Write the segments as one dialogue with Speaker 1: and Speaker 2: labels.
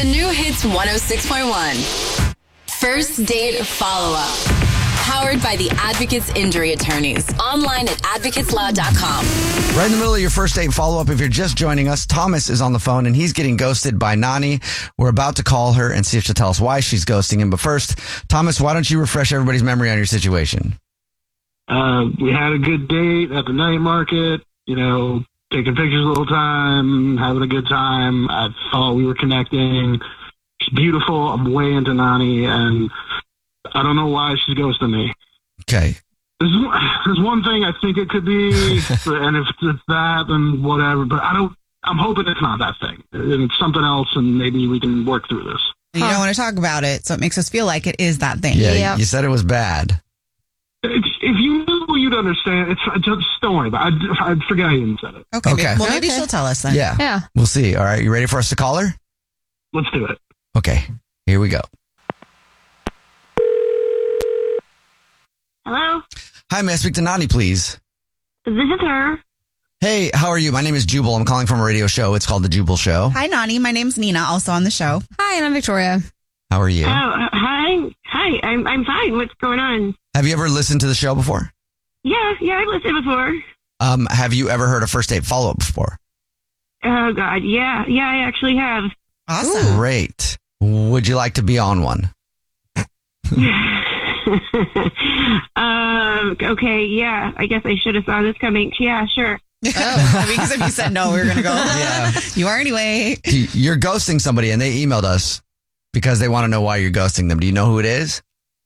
Speaker 1: new Hits 106.1. First date follow-up. Powered by the Advocates Injury Attorneys. Online at advocateslaw.com.
Speaker 2: Right in the middle of your first date follow-up, if you're just joining us, Thomas is on the phone and he's getting ghosted by Nani. We're about to call her and see if she'll tell us why she's ghosting him. But first, Thomas, why don't you refresh everybody's memory on your situation?
Speaker 3: We had a good date at the night market, taking pictures the whole time, having a good time. I thought we were connecting. She's beautiful. I'm way into Nani, and I don't know why she's ghosting me.
Speaker 2: Okay.
Speaker 3: There's one thing I think it could be, and if it's that, then whatever. But I'm hoping it's not that thing. It's something else, and maybe we can work through this.
Speaker 4: You don't want to talk about it, so it makes us feel like it is that thing.
Speaker 2: Yeah,
Speaker 5: Yep.
Speaker 2: You said it was bad.
Speaker 3: If you knew, you'd understand. It's just don't worry about it. I forget I even said it.
Speaker 4: Okay. Well, maybe she'll tell us then.
Speaker 2: Yeah. We'll see. All right. You ready for us to call her?
Speaker 3: Let's do it.
Speaker 2: Okay. Here we go.
Speaker 6: Hello?
Speaker 2: Hi, may I speak to Nani, please?
Speaker 6: This is her.
Speaker 2: Hey, how are you? My name is Jubal. I'm calling from a radio show. It's called The Jubal Show.
Speaker 4: Hi, Nani. My name's Nina, also on the show.
Speaker 5: Hi, and I'm Victoria.
Speaker 2: How are you?
Speaker 6: Oh, hi. Hi, I'm fine. What's going on?
Speaker 2: Have you ever listened to the show before?
Speaker 6: Yeah, I've listened before.
Speaker 2: Have you ever heard a first date follow-up before?
Speaker 6: Oh, God. Yeah, I actually have.
Speaker 4: Awesome.
Speaker 2: Great. Would you like to be on one?
Speaker 6: Okay, yeah. I guess I should have saw this coming. Yeah, sure.
Speaker 4: Because if you said no, we were going to go.
Speaker 2: Yeah.
Speaker 4: You are anyway.
Speaker 2: You're ghosting somebody and they emailed us because they want to know why you're ghosting them. Do you know who it is?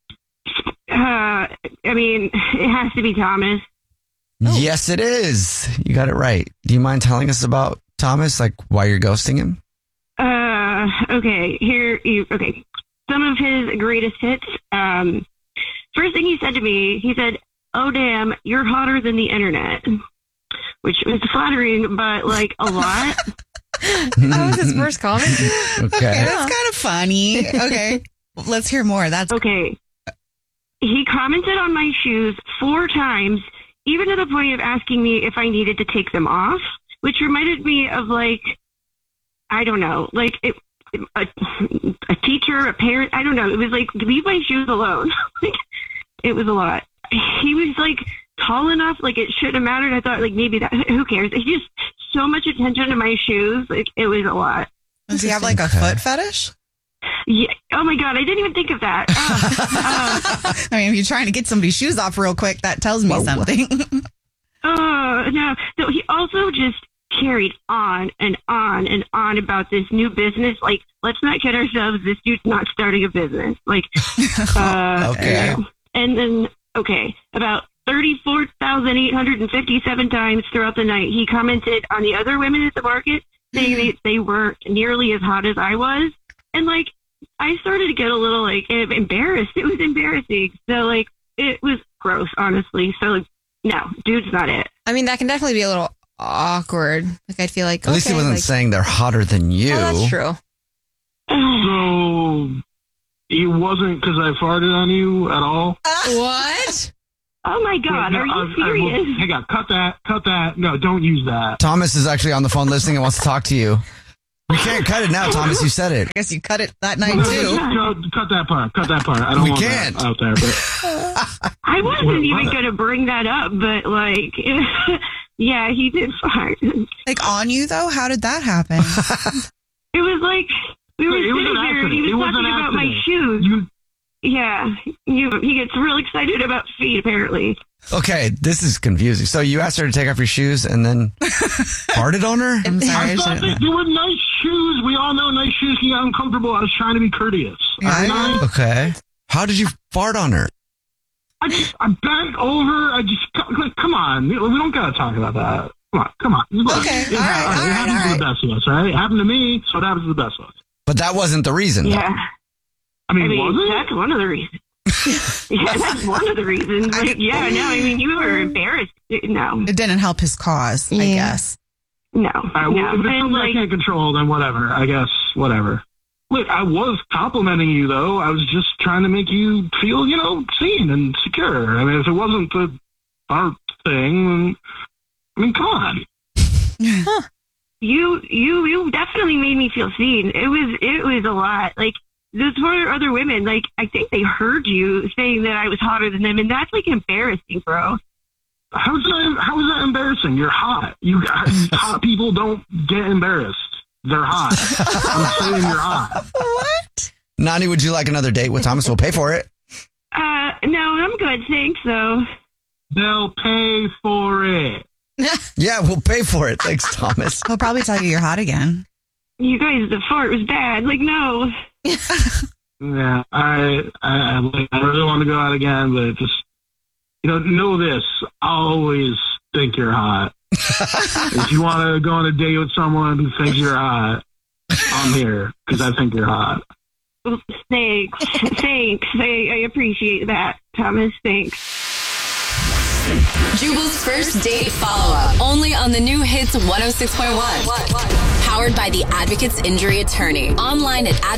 Speaker 6: It has to be Thomas.
Speaker 2: Yes, it is. You got it right. Do you mind telling us about Thomas, like why you're ghosting him?
Speaker 6: Okay. Okay. Some of his greatest hits. First thing he said to me, he said, "Oh, damn, you're hotter than the internet," which was flattering, but like a lot.
Speaker 5: That was his first comment.
Speaker 2: Okay.
Speaker 4: That's kind of funny. Okay. Let's hear more. That's
Speaker 6: Okay. He commented on my shoes 4 times, even to the point of asking me if I needed to take them off, which reminded me of I don't know, a teacher, a parent. I don't know. It was like, leave my shoes alone. It was a lot. He was tall enough, it shouldn't have mattered. I thought maybe that, who cares? He just so much attention to my shoes. It was a lot.
Speaker 4: Does he have a foot fetish?
Speaker 6: Yeah. Oh my God. I didn't even think of that.
Speaker 4: I mean, if you're trying to get somebody's shoes off real quick, that tells me something.
Speaker 6: No. So he also just carried on and on and on about this new business. Let's not kid ourselves. This dude's not starting a business.
Speaker 2: Okay.
Speaker 6: And then, about 34,857 times throughout the night, he commented on the other women at the market, saying they weren't nearly as hot as I was. And I started to get a little embarrassed. It was embarrassing. So it was gross, honestly. So no, dude's not it.
Speaker 5: I mean, that can definitely be a little awkward. I feel like
Speaker 2: At least he wasn't saying they're hotter than you.
Speaker 5: Oh, that's true.
Speaker 3: So it wasn't because I farted on you at all?
Speaker 5: What?
Speaker 6: Oh my God, are you serious?
Speaker 3: Hang on, cut that. No, don't use that.
Speaker 2: Thomas is actually on the phone listening and wants to talk to you. We can't cut it now, Thomas. You said it.
Speaker 4: I guess you cut it that night too.
Speaker 3: No, cut that part. I don't want
Speaker 2: can't.
Speaker 3: that out there. But
Speaker 6: I wasn't even going to bring that up, but yeah, he did fart.
Speaker 4: On you though? How did that happen?
Speaker 6: It was we were sitting there and he was talking about my shoes. Yeah, he gets real excited about feet, apparently.
Speaker 2: Okay, this is confusing. So you asked her to take off your shoes and then farted on her?
Speaker 4: I'm sorry.
Speaker 3: I thought they were nice shoes. We all know nice shoes can get uncomfortable. I was trying to be courteous.
Speaker 4: Yeah,
Speaker 2: Okay. How did you fart on her?
Speaker 3: I bent over. Come on. We don't got to talk about that. Come on.
Speaker 4: Okay,
Speaker 3: It happens to the best of us, right? It happened to me, so it happens to the best of us.
Speaker 2: But that wasn't the reason.
Speaker 6: Yeah.
Speaker 3: I mean, was it?
Speaker 6: That's one of the reasons. Yeah, that's one of the reasons. But you were embarrassed. No.
Speaker 4: It didn't help his cause, I guess.
Speaker 6: No.
Speaker 3: All right, well, if it's something I can't control, then whatever. I guess, whatever. Look, I was complimenting you, though. I was just trying to make you feel, seen and secure. I mean, if it wasn't the art thing, then, come on.
Speaker 5: Huh.
Speaker 6: you definitely made me feel seen. It was a lot. Like, those were other women. Like, I think they heard you saying that I was hotter than them, and that's like embarrassing, bro.
Speaker 3: How is that embarrassing? You're hot. You guys, hot people don't get embarrassed. They're hot. I'm saying you're hot.
Speaker 4: What?
Speaker 2: Nani, would you like another date with Thomas? We'll pay for it.
Speaker 6: No, I'm good. Thanks, though.
Speaker 3: They'll pay for it.
Speaker 2: Yeah, we'll pay for it. Thanks, Thomas.
Speaker 4: He'll probably tell you you're hot again.
Speaker 6: You guys, the fart was bad. Like, no.
Speaker 3: Yeah, I really want to go out again, but just, know this. I'll always think you're hot. If you want to go on a date with someone who thinks you're hot, I'm here because I think you're hot.
Speaker 6: Thanks. I appreciate that, Thomas. Thanks.
Speaker 1: Jubal's first date follow-up. Only on the new Hits 106.1. Powered by the Advocates Injury Attorney. Online at